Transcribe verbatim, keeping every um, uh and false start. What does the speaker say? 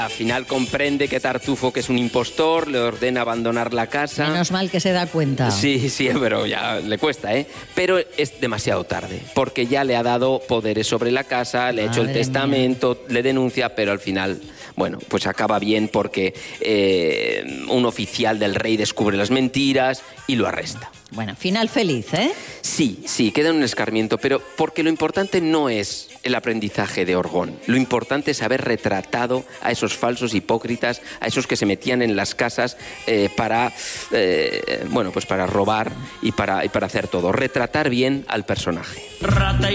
Al final comprende que Tartufo, que es un impostor, le ordena abandonar la casa. Menos mal que se da cuenta. Sí, sí, pero ya le cuesta, ¿eh? Pero es demasiado tarde, porque ya le ha dado poderes sobre la casa, le ha hecho el testamento, mía. le denuncia, pero al final, bueno, pues acaba bien porque eh, un oficial del rey descubre las mentiras y lo arresta. Bueno, final feliz, ¿eh? Sí, sí, queda un escarmiento, pero porque lo importante no es el aprendizaje de Orgón. Lo importante es haber retratado a esos falsos hipócritas, a esos que se metían en las casas eh, para, eh, bueno, pues para robar y para, y para hacer todo. Retratar bien al personaje.